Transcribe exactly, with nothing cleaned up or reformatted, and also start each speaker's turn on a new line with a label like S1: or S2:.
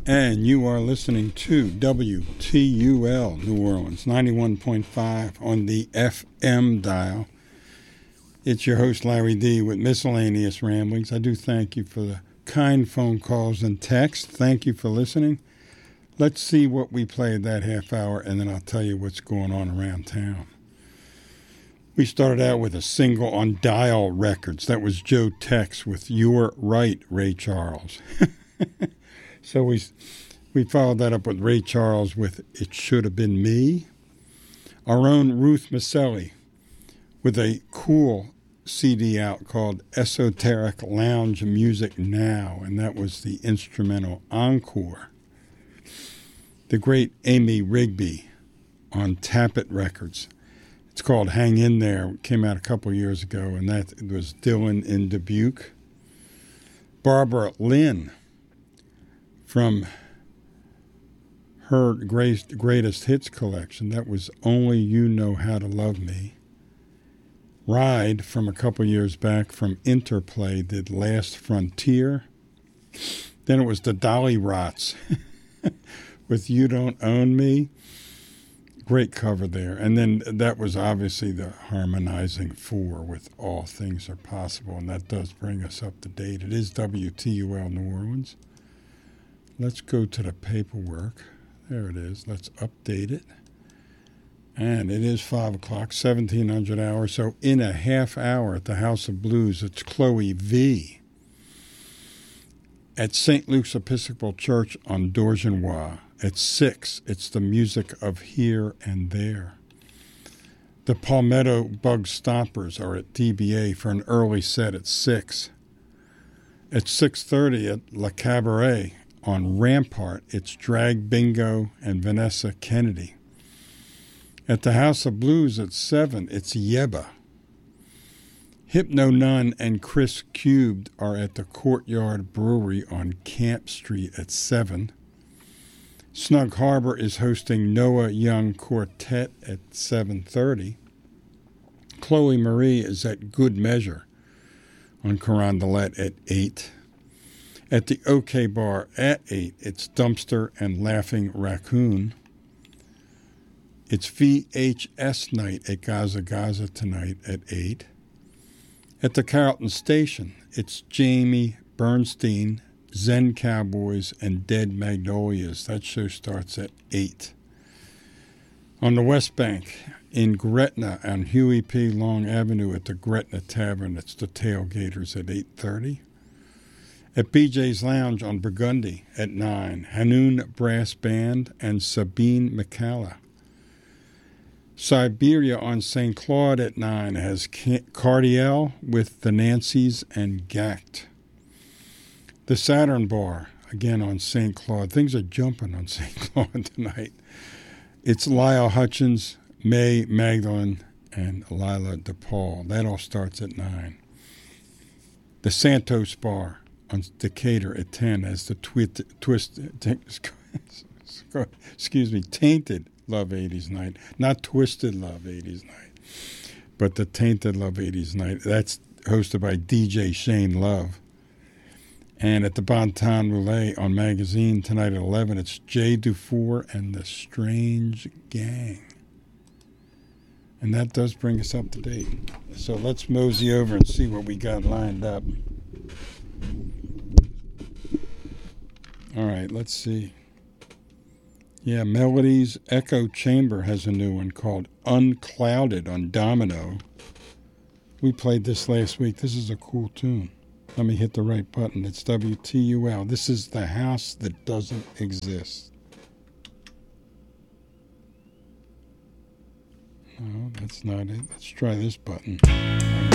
S1: And you are listening to W T U L New Orleans, ninety-one point five on the F M dial. It's your host, Larry D., with Miscellaneous Ramblings. I do thank you for the kind phone calls and texts. Thank you for listening. Let's see what we played that half hour, and then I'll tell you what's going on around town. We started out with a single on Dial Records. That was Joe Tex with You're Right, Ray Charles. So we we followed that up with Ray Charles with It Should Have Been Me. Our own Ruth Maselli with a cool C D out called Esoteric Lounge Music Now, and that was the instrumental encore. The great Amy Rigby on Tappet Records. It's called Hang In There. It came out a couple years ago, and that was Dylan in Dubuque. Barbara Lynn from her greatest, greatest hits collection. That was Only You Know How to Love Me. Ride from a couple years back from Interplay did Last Frontier. Then it was the Dolly Rots with You Don't Own Me. Great cover there. And then that was obviously the Harmonizing Four with All Things Are Possible, and that does bring us up to date. It is W T U L New Orleans. Let's go to the paperwork. There it is. Let's update it. And it is five o'clock, seventeen hundred hours. So in a half hour at the House of Blues, it's Chloe V. At Saint Luke's Episcopal Church on Dorgenois. At six, it's the music of Here and There. The Palmetto Bug Stompers are at D B A for an early set at six. At six thirty at La Cabaret on Rampart, it's Drag Bingo and Vanessa Kennedy. At the House of Blues at seven, it's Yeba. Hypno Nun and Chris Cubed are at the Courtyard Brewery on Camp Street at seven. Snug Harbor is hosting Noah Young Quartet at seven thirty. Chloe Marie is at Good Measure on Carondelet at eight. At the OK Bar at eight, it's Dumpster and Laughing Raccoon. It's V H S night at Gaza Gaza tonight at eight. At the Carrollton Station, it's Jamie Bernstein, Zen Cowboys, and Dead Magnolias. That show starts at eight. On the West Bank, in Gretna on Huey P. Long Avenue at the Gretna Tavern, it's the Tailgaters at eight thirty. At B J's Lounge on Burgundy at nine, Hanoun Brass Band and Sabine McCalla. Siberia on Saint Claude at nine has Cardiel with the Nancys and Gact. The Saturn Bar, again on Saint Claude. Things are jumping on Saint Claude tonight. It's Lyle Hutchins, May Magdalene, and Lila DePaul. That all starts at nine. The Santos Bar on Decatur at ten has the twist, twist t- excuse me, Tainted Love eighties Night. Not Twisted Love eighties Night, but the Tainted Love eighties Night. That's hosted by D J Shane Love. And at the Bon Ton Roulette on Magazine tonight at eleven, it's Jay Dufour and the Strange Gang. And that does bring us up to date. So let's mosey over and see what we got lined up. All right, let's see. Yeah, Melody's Echo Chamber has a new one called Unclouded on Domino. We played this last week. This is a cool tune. Let me hit the right button. It's W T U L. This is the house that doesn't exist. No, that's not it. Let's try this button.